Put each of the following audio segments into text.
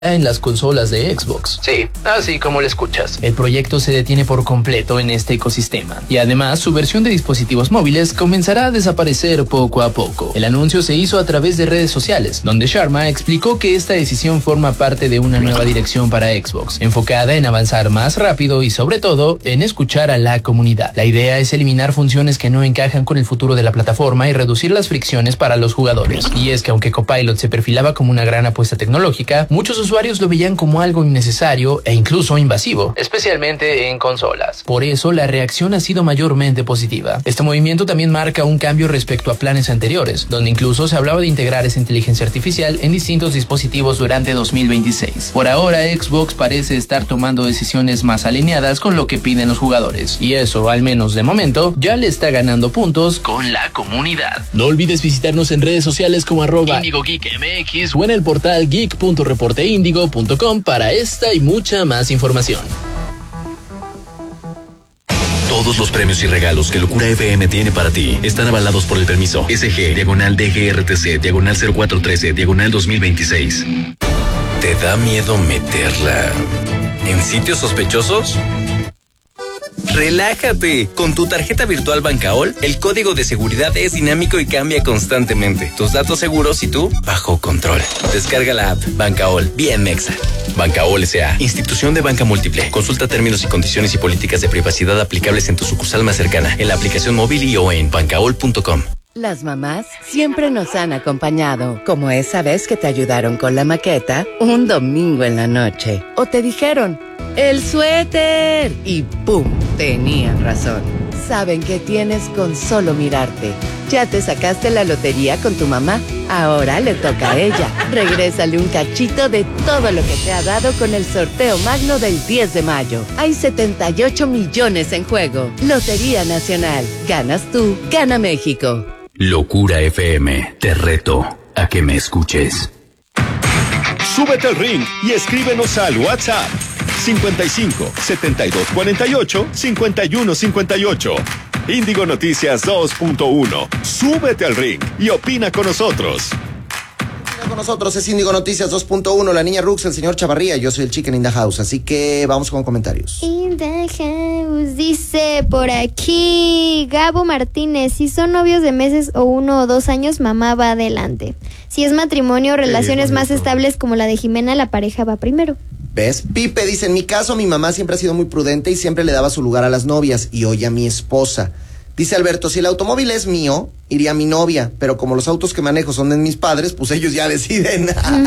en las consolas de Xbox. Sí, así como lo escuchas. El proyecto se detiene por completo en este ecosistema y además su versión de dispositivos móviles comenzará a desaparecer poco a poco. El anuncio se hizo a través de redes sociales, donde Sharma explicó que esta decisión forma parte de una nueva dirección para Xbox, enfocada en avanzar más rápido y sobre todo en escuchar a la comunidad. La idea es eliminar funciones que no encajan con el futuro de la plataforma y reducir las fricciones para los jugadores. Y es que aunque Copilot se perfilaba como una gran apuesta tecnológica, muchos usuarios lo veían como algo innecesario e incluso invasivo, especialmente en consolas. Por eso la reacción ha sido mayormente positiva. Este movimiento también marca un cambio respecto a planes anteriores, donde incluso se hablaba de integrar esa inteligencia artificial en distintos dispositivos durante 2026. Por ahora, Xbox parece estar tomando decisiones más alineadas con lo que piden los jugadores, y eso, al menos de momento, ya le está ganando puntos con la comunidad. No olvides visitarnos en redes sociales como @IndigoGeekMX o en el portal geek.reporteindigo.com para esta y mucha más información. Todos los premios y regalos que Locura FM tiene para ti están avalados por el permiso SG/DGRTC/0413/2026. ¿Te da miedo meterla en sitios sospechosos? Relájate. Con tu tarjeta virtual Bancaol, el código de seguridad es dinámico y cambia constantemente. Tus datos seguros y tú bajo control. Descarga la app Bancaol, bien mexa. Bancaol S.A., institución de banca múltiple. Consulta términos y condiciones y políticas de privacidad aplicables en tu sucursal más cercana, en la aplicación móvil y o en bancaol.com. Las mamás siempre nos han acompañado, como esa vez que te ayudaron con la maqueta un domingo en la noche. O te dijeron, ¡el suéter! Y ¡pum! Tenían razón. Saben que tienes con solo mirarte. ¿Ya te sacaste la lotería con tu mamá? Ahora le toca a ella. Regrésale un cachito de todo lo que te ha dado con el sorteo magno del 10 de mayo. Hay 78 millones en juego. Lotería Nacional. Ganas tú, gana México. Locura FM, te reto a que me escuches. Súbete al ring y escríbenos al WhatsApp 55 72 48 51 58. Índigo Noticias 2.1. Súbete al ring y opina con nosotros. Con nosotros es Índigo Noticias 2.1, la niña Rux, el señor Chavarría, yo soy el Chicken in the House, así que vamos con comentarios. In the house, dice por aquí Gabo Martínez, si son novios de meses o 1 o 2 años, mamá va adelante. Si es matrimonio o relaciones más estables como la de Jimena, la pareja va primero. ¿Ves? Pipe dice, en mi caso mi mamá siempre ha sido muy prudente y siempre le daba su lugar a las novias y hoy a mi esposa. Dice Alberto, si el automóvil es mío, iría a mi novia, pero como los autos que manejo son de mis padres, pues ellos ya deciden.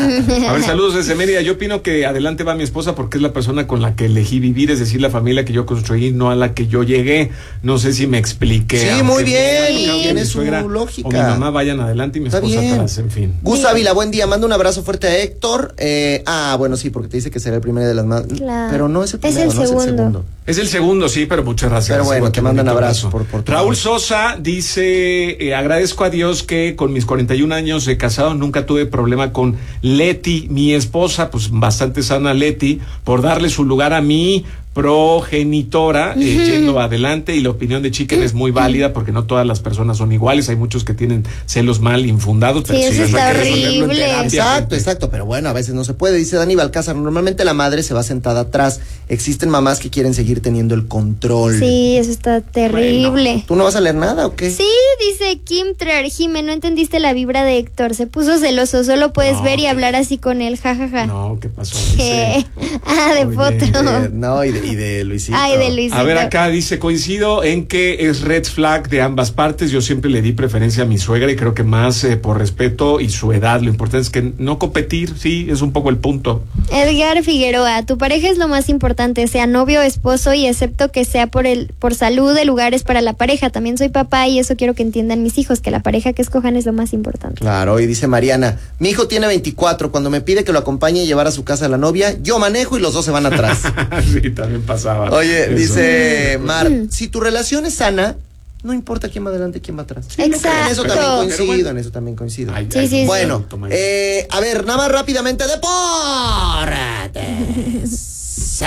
A ver, saludos desde Mérida. Yo opino que adelante va mi esposa porque es la persona con la que elegí vivir, es decir, la familia que yo construí, no a la que yo llegué. No sé si me expliqué. Sí, muy bien. Tiene su lógica. O mi mamá vayan adelante y mi esposa atrás, en fin. Gus Ávila, buen día. Manda un abrazo fuerte a Héctor. Bueno, sí, porque te dice que será el primero de las más. Claro. Pero no es el primero, es el segundo. Es el segundo, sí, pero muchas gracias. Pero bueno, te mandan abrazo por Raúl Sosa dice, agradezco a Dios que con mis 41 años de casado nunca tuve problema con Leti, mi esposa, pues bastante sana Leti, por darle su lugar a mí progenitora, yendo adelante, y la opinión de Chicken es muy válida porque no todas las personas son iguales, hay muchos que tienen celos mal infundados, pero sí, eso está horrible. Exacto, pero bueno, a veces no se puede. Dice Dani Balcázar, normalmente la madre se va sentada atrás, existen mamás que quieren seguir teniendo el control. Sí, eso está terrible. Bueno, ¿tú no vas a leer nada o qué? Sí, dice Kim Trer, Jime, no entendiste la vibra de Héctor, se puso celoso, solo puedes ver y hablar así con él, jajaja. No, ¿qué pasó? ¿Qué? De Potro. No, y de Luisito. Ay, de Luisito. A ver, acá dice, coincido en que es red flag de ambas partes. Yo siempre le di preferencia a mi suegra y creo que más por respeto y su edad. Lo importante es que no competir, sí, es un poco el punto. Edgar Figueroa, tu pareja es lo más importante, sea novio o esposo, y excepto que sea por salud, el lugar es para la pareja. También soy papá y eso quiero que entiendan mis hijos, que la pareja que escojan es lo más importante. Claro, y dice Mariana, mi hijo tiene 24, cuando me pide que lo acompañe a llevar a su casa a la novia, yo manejo y los dos se van atrás. Sí, también pasaba. Oye, eso. Dice Mar, si tu relación es sana, no importa quién va adelante y quién va atrás. Sí, exacto. En eso también coincido. Sí. Bueno, a ver, nada más rápidamente, deportes.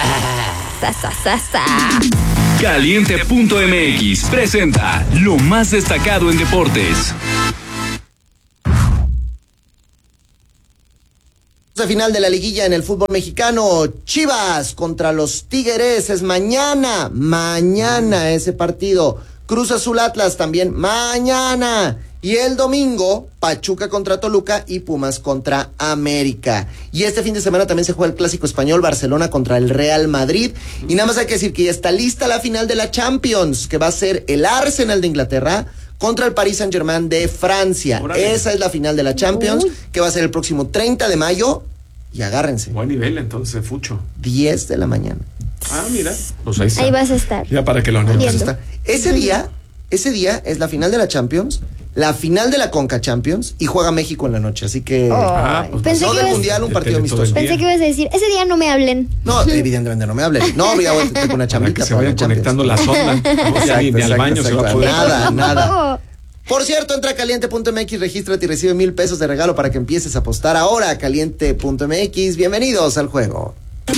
Caliente.mx presenta lo más destacado en deportes. La final de la liguilla en el fútbol mexicano, Chivas contra los Tigres es mañana ese partido. Cruz Azul Atlas también mañana. Y el domingo, Pachuca contra Toluca y Pumas contra América. Y este fin de semana también se juega el clásico español, Barcelona contra el Real Madrid. Y nada más hay que decir que ya está lista la final de la Champions, que va a ser el Arsenal de Inglaterra contra el Paris Saint-Germain de Francia. Órale. Esa es la final de la Champions, que va a ser el próximo 30 de mayo. Y agárrense. Buen nivel entonces, Fucho. 10 de la mañana. Ah, mira. Pues ahí está. Ahí vas a estar. Ya para que lo anotes. Ese día es la final de la Champions, la final de la Conca Champions y juega México en la noche. Así que pensé no que del Mundial, un partido amistoso. Pensé que ibas a decir, ese día no me hablen. No, evidentemente no me hablen. No, ya voy a tener una chambita. Que se vayan conectando las ondas. Ni al baño se va a poder. Nada. Por cierto, entra a caliente.mx, regístrate y recibe $1,000 de regalo para que empieces a apostar ahora. Caliente.mx, bienvenidos al juego.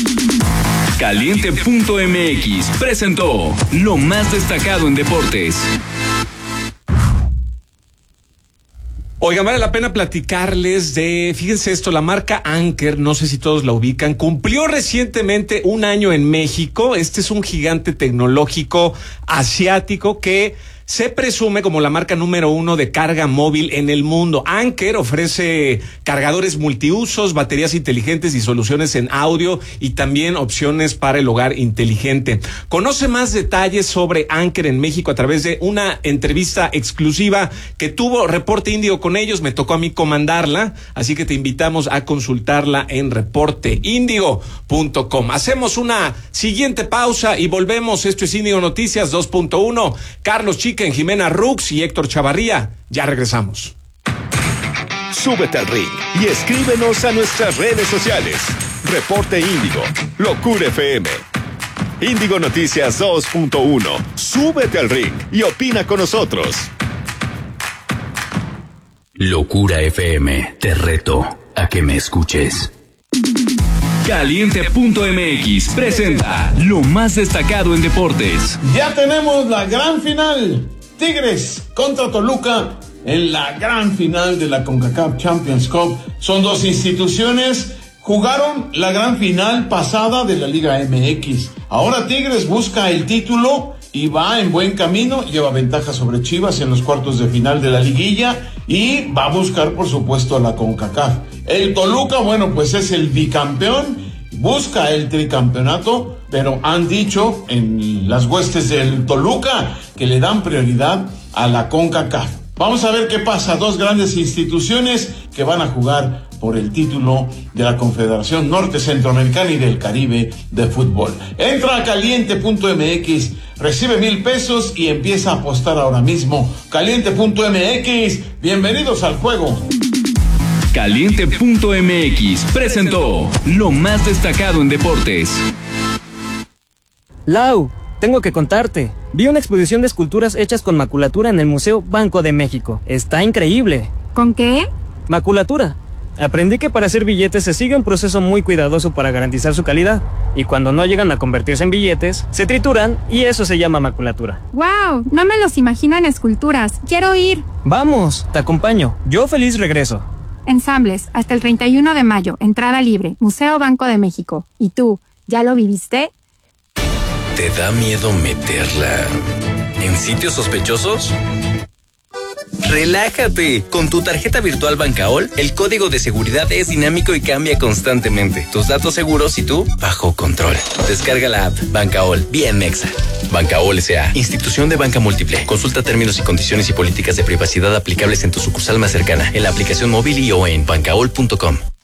Caliente.mx presentó lo más destacado en deportes. Oigan, vale la pena platicarles de, fíjense esto, la marca Anker, no sé si todos la ubican, cumplió recientemente 1 año en México. Este es un gigante tecnológico asiático que se presume como la marca número 1 de carga móvil en el mundo. Anker ofrece cargadores multiusos, baterías inteligentes y soluciones en audio y también opciones para el hogar inteligente. Conoce más detalles sobre Anker en México a través de una entrevista exclusiva que tuvo Reporte Índigo con ellos. Me tocó a mí comandarla, así que te invitamos a consultarla en reporteindigo.com. Hacemos una siguiente pausa y volvemos. Esto es Índigo Noticias 2.1. Carlos Chica, en Jimena Rux y Héctor Chavarría. Ya regresamos. Súbete al ring y escríbenos a nuestras redes sociales. Reporte Índigo, Locura FM. Índigo Noticias 2.1. Súbete al ring y opina con nosotros. Locura FM, te reto a que me escuches. Caliente.mx presenta lo más destacado en deportes. Ya tenemos la gran final. Tigres contra Toluca en la gran final de la CONCACAF Champions Cup. Son dos instituciones, jugaron la gran final pasada de la Liga MX. Ahora Tigres busca el título y va en buen camino, lleva ventaja sobre Chivas en los cuartos de final de la liguilla y va a buscar, por supuesto, a la CONCACAF. El Toluca, bueno, pues es el bicampeón, busca el tricampeonato, pero han dicho en las huestes del Toluca que le dan prioridad a la CONCACAF. Vamos a ver qué pasa, dos grandes instituciones que van a jugar por el título de la Confederación Norte Centroamericana y del Caribe de fútbol. Entra a caliente.mx, recibe $1,000 y empieza a apostar ahora mismo. Caliente.mx, bienvenidos al juego. Caliente.mx presentó lo más destacado en deportes. Lau, tengo que contarte. Vi una exposición de esculturas hechas con maculatura en el Museo Banco de México. Está increíble. ¿Con qué? Maculatura. Aprendí que para hacer billetes se sigue un proceso muy cuidadoso para garantizar su calidad. Y cuando no llegan a convertirse en billetes, se trituran y eso se llama maculatura. ¡Wow! No me los imagino en esculturas. ¡Quiero ir! Vamos, te acompaño. Yo feliz regreso. Ensambles, hasta el 31 de mayo, entrada libre, Museo Banco de México. ¿Y tú, ya lo viviste? ¿Te da miedo meterla en sitios sospechosos? Relájate. Con tu tarjeta virtual Bancaol, el código de seguridad es dinámico y cambia constantemente. Tus datos seguros y tú bajo control. Descarga la app Bancaol, bien mexa. Bancaol S.A., institución de banca múltiple. Consulta términos y condiciones y políticas de privacidad aplicables en tu sucursal más cercana, en la aplicación móvil y o en bancaol.com.